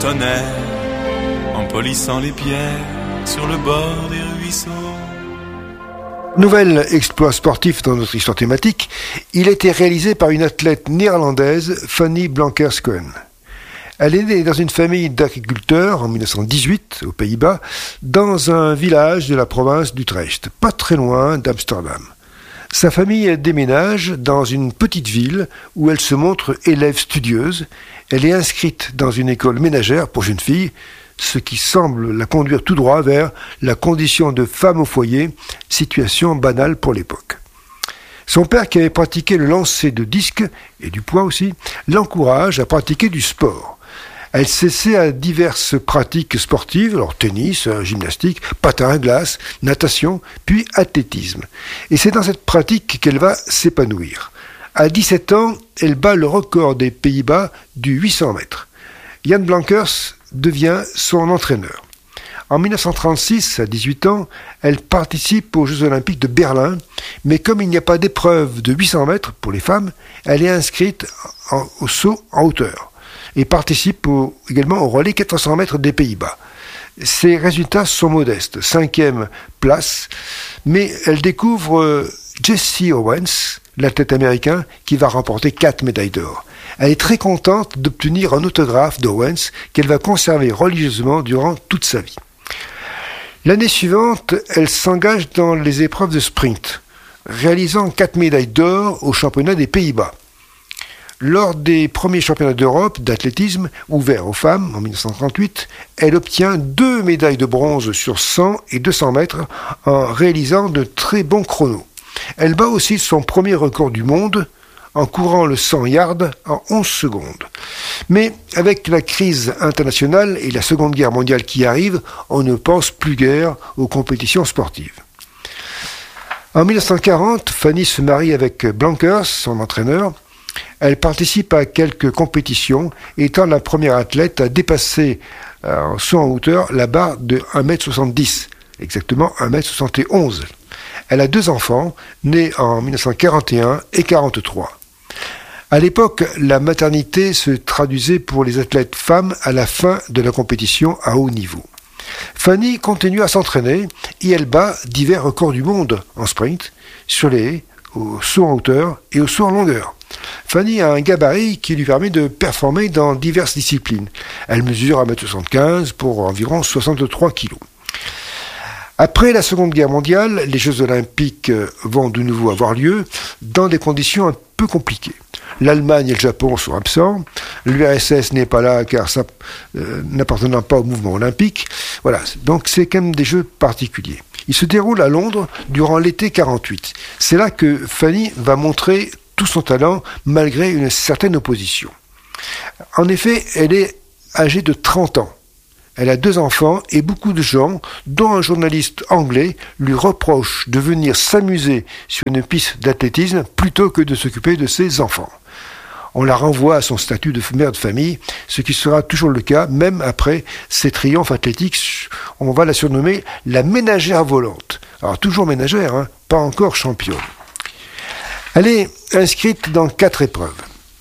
tonnerre en polissant les pierres sur le bord des ruisseaux. Nouvel exploit sportif dans notre histoire thématique, il a été réalisé par une athlète néerlandaise, Fanny Blankers-Koen. Elle est née dans une famille d'agriculteurs en 1918, aux Pays-Bas, dans un village de la province d'Utrecht, pas très loin d'Amsterdam. Sa famille déménage dans une petite ville où elle se montre élève studieuse. Elle est inscrite dans une école ménagère pour jeunes filles, ce qui semble la conduire tout droit vers la condition de femme au foyer, situation banale pour l'époque. Son père, qui avait pratiqué le lancer de disques, et du poids aussi, l'encourage à pratiquer du sport. Elle s'essaie à diverses pratiques sportives, alors tennis, gymnastique, patin à glace, natation, puis athlétisme. Et c'est dans cette pratique qu'elle va s'épanouir. À 17 ans, elle bat le record des Pays-Bas du 800 mètres. Jan Blankers devient son entraîneur. En 1936, à 18 ans, elle participe aux Jeux Olympiques de Berlin, mais comme il n'y a pas d'épreuve de 800 mètres pour les femmes, elle est inscrite au saut en hauteur et participe également au relais 400 mètres des Pays-Bas. Ses résultats sont modestes, 5e place, mais elle découvre Jesse Owens, l'athlète américain, qui va remporter 4 médailles d'or. Elle est très contente d'obtenir un autographe d'Owens qu'elle va conserver religieusement durant toute sa vie. L'année suivante, elle s'engage dans les épreuves de sprint, réalisant 4 médailles d'or au championnat des Pays-Bas. Lors des premiers championnats d'Europe d'athlétisme ouverts aux femmes en 1938, elle obtient 2 médailles de bronze sur 100 et 200 mètres en réalisant de très bons chronos. Elle bat aussi son premier record du monde en courant le 100 yards en 11 secondes. Mais avec la crise internationale et la Seconde Guerre mondiale qui arrive, on ne pense plus guère aux compétitions sportives. En 1940, Fanny se marie avec Blankers, son entraîneur. Elle participe à quelques compétitions, étant la première athlète à dépasser en saut en hauteur la barre de 1m70, exactement 1m71. Elle a 2 enfants, nés en 1941 et 1943. À l'époque, la maternité se traduisait pour les athlètes femmes à la fin de la compétition à haut niveau. Fanny continue à s'entraîner et elle bat divers records du monde en sprint, sur les haies, au saut en hauteur et au saut en longueur. Fanny a un gabarit qui lui permet de performer dans diverses disciplines. Elle mesure 1m75 pour environ 63 kg. Après la Seconde Guerre mondiale, les Jeux Olympiques vont de nouveau avoir lieu dans des conditions un peu compliquées. L'Allemagne et le Japon sont absents, l'URSS n'est pas là car ça n'appartenant pas au mouvement olympique. Voilà, donc c'est quand même des jeux particuliers. Ils se déroulent à Londres durant l'été 48. C'est là que Fanny va montrer tout son talent malgré une certaine opposition. En effet, elle est âgée de 30 ans. Elle a 2 enfants et beaucoup de gens, dont un journaliste anglais, lui reprochent de venir s'amuser sur une piste d'athlétisme plutôt que de s'occuper de ses enfants. On la renvoie à son statut de mère de famille, ce qui sera toujours le cas, même après ses triomphes athlétiques. On va la surnommer la ménagère volante. Alors toujours ménagère, pas encore championne. Elle est inscrite dans 4 épreuves.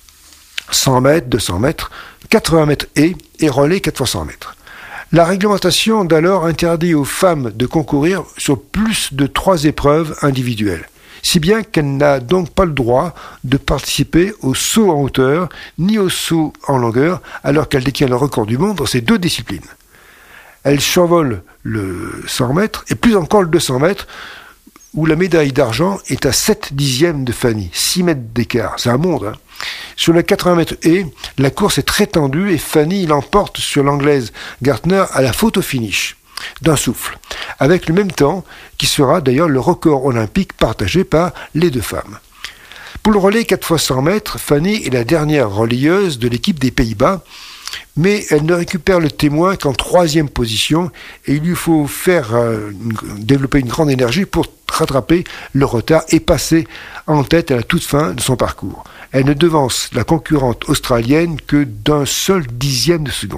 100 mètres, 200 mètres, 80 mètres et relais 400 mètres. La réglementation d'alors interdit aux femmes de concourir sur plus de 3 épreuves individuelles, si bien qu'elle n'a donc pas le droit de participer au saut en hauteur ni au saut en longueur, alors qu'elle détient le record du monde dans ces 2 disciplines. Elle survole le 100 mètres et plus encore le 200 mètres, où la médaille d'argent est à 7/10 de Fanny, 6 mètres d'écart, c'est un monde. Sur le 80 mètres haies, la course est très tendue et Fanny l'emporte sur l'anglaise Gartner à la photo finish, d'un souffle, avec le même temps qui sera d'ailleurs le record olympique partagé par les 2 femmes. Pour le relais 4 x 100 mètres, Fanny est la dernière relayeuse de l'équipe des Pays-Bas, mais elle ne récupère le témoin qu'en 3e position et il lui faut développer une grande énergie pour rattraper le retard et passer en tête à la toute fin de son parcours. Elle ne devance la concurrente australienne que d'un seul 10e de seconde.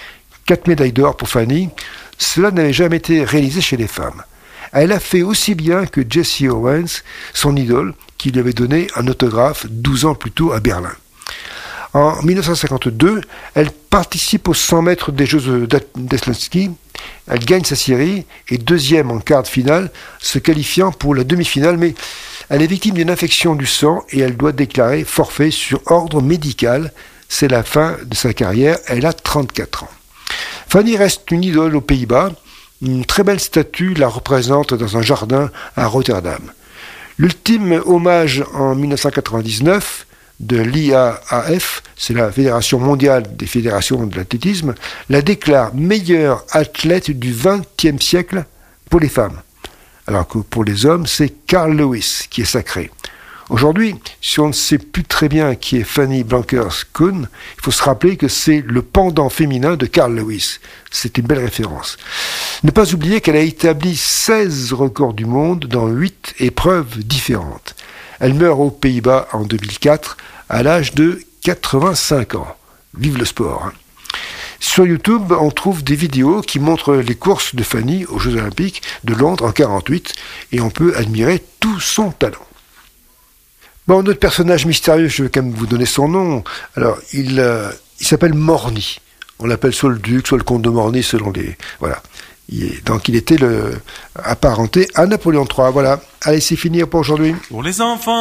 4 médailles d'or pour Fanny, cela n'avait jamais été réalisé chez les femmes. Elle a fait aussi bien que Jesse Owens, son idole, qui lui avait donné un autographe 12 ans plus tôt à Berlin. En 1952, elle participe aux 100 mètres des Jeux d'Helsinki. Elle gagne sa série et deuxième en quart de finale, se qualifiant pour la demi-finale, mais elle est victime d'une infection du sang et elle doit déclarer forfait sur ordre médical. C'est la fin de sa carrière, elle a 34 ans. Fanny reste une idole aux Pays-Bas. Une très belle statue la représente dans un jardin à Rotterdam. L'ultime hommage en 1999 de l'IAAF, c'est la Fédération mondiale des fédérations de l'athlétisme, la déclare meilleure athlète du XXe siècle pour les femmes. Alors que pour les hommes, c'est Carl Lewis qui est sacré. Aujourd'hui, si on ne sait plus très bien qui est Fanny Blankers-Koen, il faut se rappeler que c'est le pendant féminin de Carl Lewis. C'est une belle référence. Ne pas oublier qu'elle a établi 16 records du monde dans 8 épreuves différentes. Elle meurt aux Pays-Bas en 2004 à l'âge de 85 ans. Vive le sport, hein. Sur YouTube, on trouve des vidéos qui montrent les courses de Fanny aux Jeux Olympiques de Londres en 1948 et on peut admirer tout son talent. Bon, notre personnage mystérieux, je vais quand même vous donner son nom. Alors, il s'appelle Morny. On l'appelle soit le duc, soit le comte de Morny, selon les... Voilà. Donc, il était apparenté à Napoléon III. Voilà. Allez, c'est fini pour aujourd'hui. Pour les enfants.